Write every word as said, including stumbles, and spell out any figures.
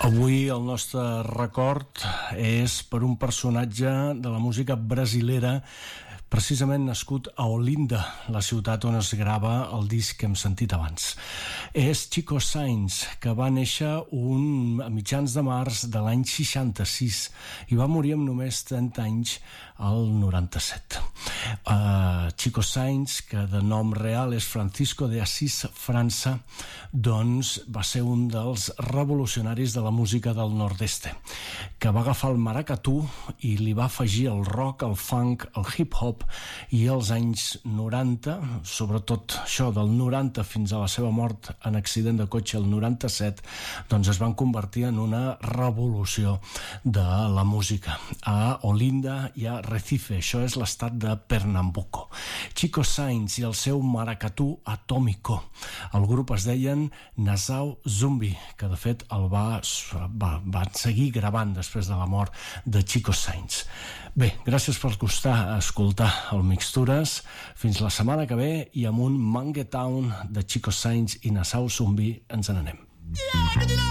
Avui el nostre record és per un personatge de la música brasilera, precisament nascut a Olinda, la ciutat on es grava el disc que hem sentit abans. És Chico Science, que va néixer un, a mitjans de març de l'any seixanta-sis i va morir amb només trenta anys al noranta-set. Uh, Chico Science, que de nom real és Francisco de Asís França, doncs va ser un dels revolucionaris de la música del nord-est, que va agafar el maracatú i li va afegir el rock, el funk, el hip-hop, i als anys noranta, sobretot això del noranta fins a la seva mort en accident de cotxe el noranta-set, doncs es van convertir en una revolució de la música a Olinda i a Recife. Això és l'estat de Pernambuco. Chico Science i el seu maracatú atómico. El grup es deien Nassau Zumbi, que de fet el va, va, van seguir gravant després de la mort de Chico Science. Bé, gràcies per costar escoltar el Mixtures. Fins la setmana que ve i amb un Mangue Town de Chico Science i Nassau Zumbi ens n'anem.